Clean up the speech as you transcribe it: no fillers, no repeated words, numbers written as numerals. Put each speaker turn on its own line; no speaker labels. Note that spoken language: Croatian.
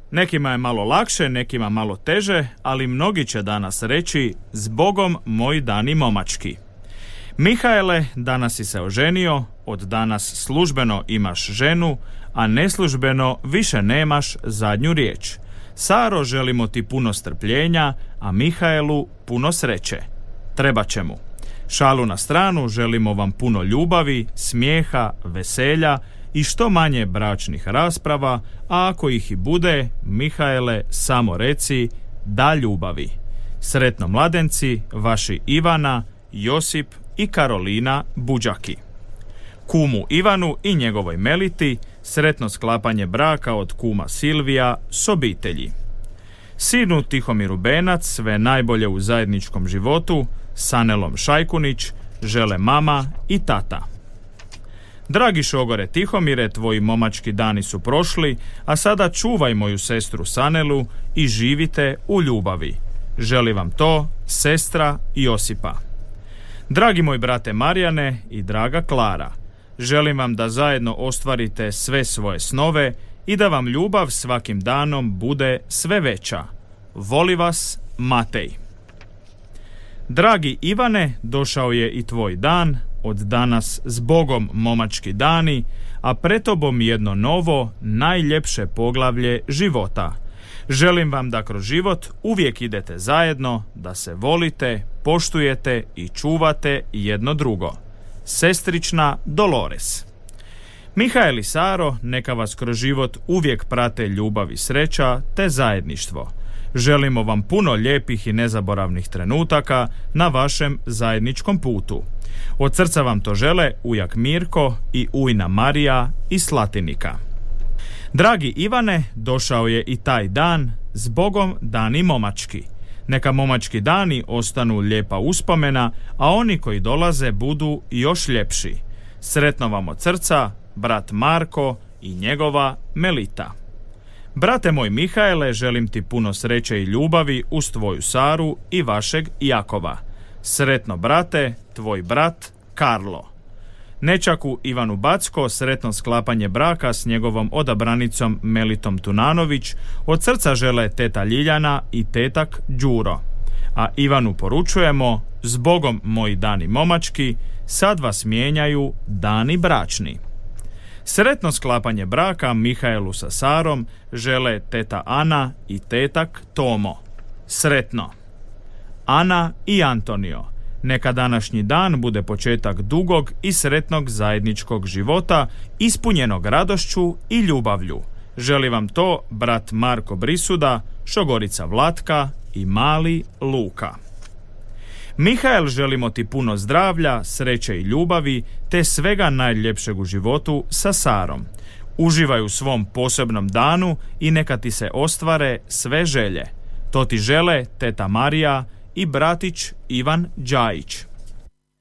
Nekima je malo lakše, nekima malo teže, ali mnogi će danas reći zbogom moji dani momački. Mihaele, danas si se oženio, od danas službeno imaš ženu, a neslužbeno više nemaš zadnju riječ. Saro, želimo ti puno strpljenja, a Mihaelu puno sreće. Treba će mu. Šalu na stranu, želimo vam puno ljubavi, smijeha, veselja i što manje bračnih rasprava, a ako ih i bude, Mihaele, samo reci da ljubavi. Sretno mladenci, vaši Ivana, Josip i Karolina Buđaki. Kumu Ivanu i njegovoj Meliti sretno sklapanje braka od kuma Silvija s obitelji. Sinu Tihomiru Benac sve najbolje u zajedničkom životu, s Anelom Šajkunić žele mama i tata. Dragi šogore Tihomire, tvoji momački dani su prošli, a sada čuvaj moju sestru Sanelu i živite u ljubavi. Želi vam to sestra Josipa. Dragi moj brate Marijane i draga Klara, želim vam da zajedno ostvarite sve svoje snove i da vam ljubav svakim danom bude sve veća. Voli vas Matej. Dragi Ivane, došao je i tvoj dan, od danas zbogom momački dani, a pred tobom jedno novo, najljepše poglavlje života. Želim vam da kroz život uvijek idete zajedno, da se volite, poštujete i čuvate jedno drugo. Sestrična Dolores. Mihael i Saro, neka vas kroz život uvijek prate ljubav i sreća te zajedništvo. Želimo vam puno lijepih i nezaboravnih trenutaka na vašem zajedničkom putu. Od srca vam to žele ujak Mirko i ujna Marija iz Slatinika. Dragi Ivane, došao je i taj dan, zbogom dani momački. Neka momački dani ostanu lijepa uspomena, a oni koji dolaze budu još ljepši. Sretno vam od srca, brat Marko i njegova Melita. Brate moj Mihaele, želim ti puno sreće i ljubavi uz tvoju Saru i vašeg Jakova. Sretno brate, tvoj brat Karlo. Nečaku Ivanu Backo, sretno sklapanje braka s njegovom odabranicom Melitom Tunanović, od srca žele teta Ljiljana i tetak Đuro. A Ivanu poručujemo, zbogom moji dani momački, sad vas mijenjaju dani bračni. Sretno sklapanje braka Mihaelu sa Sarom žele teta Ana i tetak Tomo. Sretno. Ana i Antonio. Neka današnji dan bude početak dugog i sretnog zajedničkog života, ispunjenog radošću i ljubavlju. Želi vam to brat Marko Brisuda, šogorica Vlatka i mali Luka. Mihael, želimo ti puno zdravlja, sreće i ljubavi, te svega najljepšeg u životu sa Sarom. Uživaj u svom posebnom danu i neka ti se ostvare sve želje. To ti žele teta Marija i bratić Ivan Đajić.